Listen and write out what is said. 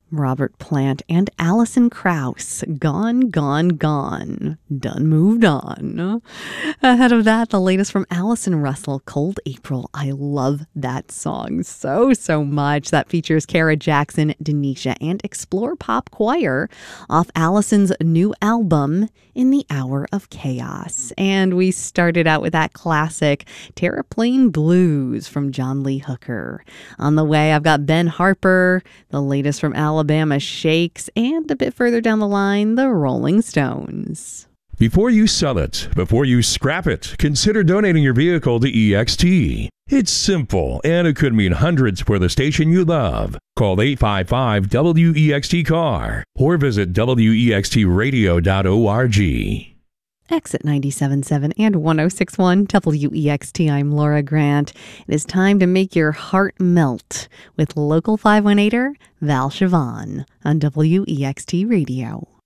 Robert Plant and Alison Krauss, Gone, Gone, Gone, Done Moved On. Ahead of that, the latest from Allison Russell, Cold April. I love that song so much. That features Kara Jackson, Denisha, and Explore Pop Choir off Allison's new album, In the Hour of Chaos. And we started out with that classic Terraplane Blues from John Lee Hooker. On the way, I've got Ben Harper, the latest from Alabama Shakes, and a bit further down the line, the Rolling Stones. Before you sell it, before you scrap it, consider donating your vehicle to EXT. It's simple, and it could mean hundreds for the station you love. Call 855-WEXT-CAR or visit wextradio.org. Exit 97.7 and 106.1 WEXT. I'm Laura Grant. It is time to make your heart melt with local 518er Val Siobhan on WEXT Radio.